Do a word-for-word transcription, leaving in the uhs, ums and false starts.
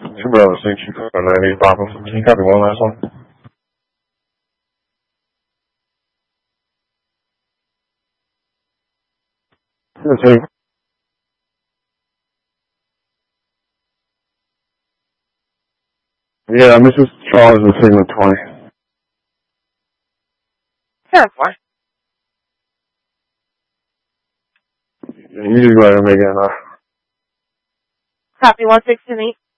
Two brothers, think you could have any problems. Can you copy one last one? Yes, sir. Yeah, Missus Charles is signal twenty. Sure, four. You just go ahead and make it enough. Copy one six two eight.